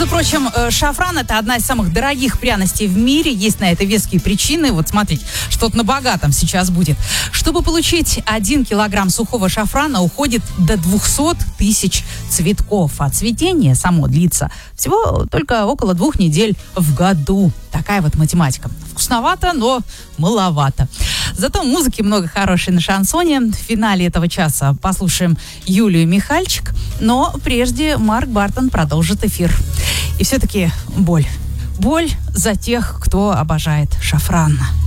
Между прочим, шафран — это одна из самых дорогих пряностей в мире. Есть на это веские причины. Вот смотрите, что-то на богатом сейчас будет. Чтобы получить 1 килограмм сухого шафрана, уходит до 200 тысяч цветков. А цветение само длится всего только около 2 недель в году. Такая вот математика. Вкусновато, но маловато. Зато музыки много хорошей на шансоне. В финале этого часа послушаем Юлию Михальчик. Но прежде Марк Бартон продолжит эфир. И все-таки боль. Боль за тех, кто обожает шафран.